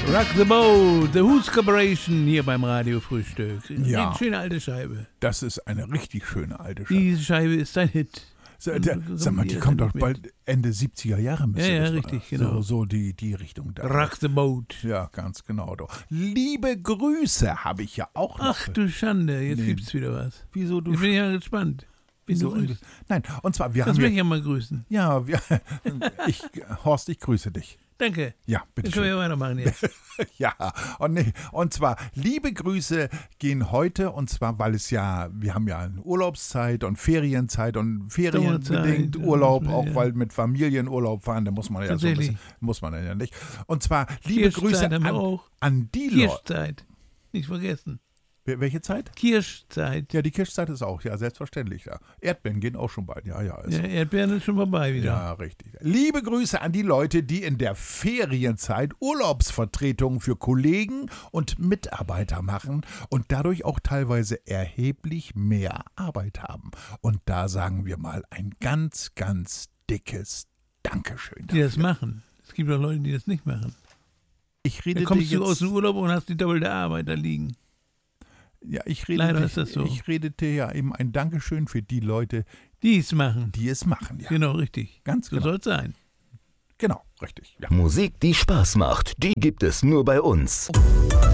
Rock the Boat, The Who's Corporation hier beim Radiofrühstück. Ja. Eine schöne alte Scheibe. Das ist eine richtig schöne alte Scheibe. Diese Scheibe ist ein Hit. Sag mal, die kommt doch bald Ende 70er Jahre. Ja, richtig, genau. So die Richtung da. Rock the Boat. Ja, ganz genau. Doch. Liebe Grüße habe ich ja auch noch. Ach du Schande, jetzt gibt's wieder was. Wieso du? Ich bin ja gespannt. Wieso? Nein, und zwar, wir das haben will ich ja mal grüßen. Ja, Horst, ich grüße dich. Danke. Ja, bitte. Dann können wir weitermachen jetzt. Ja, und zwar, liebe Grüße gehen heute, und zwar, weil wir haben ja eine Urlaubszeit und Ferienzeit und ferienbedingt Urlaub, auch weil mit Familienurlaub fahren, da muss man ja so ein bisschen, muss man ja nicht. Und zwar, liebe Grüße an die Leute. Kirschzeit, nicht vergessen. Welche Zeit? Kirschzeit. Ja, die Kirschzeit ist auch, ja, selbstverständlich. Ja. Erdbeeren gehen auch schon bald, ja. Erdbeeren ist schon vorbei wieder. Ja, richtig. Liebe Grüße an die Leute, die in der Ferienzeit Urlaubsvertretungen für Kollegen und Mitarbeiter machen und dadurch auch teilweise erheblich mehr Arbeit haben. Und da sagen wir mal ein ganz, ganz dickes Dankeschön dafür. Die das machen. Es gibt auch Leute, die das nicht machen. Da kommst du aus dem Urlaub und hast die doppelte Arbeit da liegen. Ja, Leider ist das so. Ich redete ja eben ein Dankeschön für die Leute, die es machen. Ja. Genau, richtig. Ganz genau. So soll es sein. Genau, richtig. Ja. Musik, die Spaß macht, die gibt es nur bei uns.